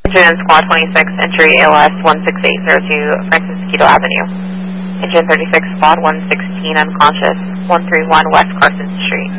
Engine Squad 26, entry ALS 16802 Francis Mosquito Avenue. Engine 36, Squad 116 unconscious, 131 West Carson Street.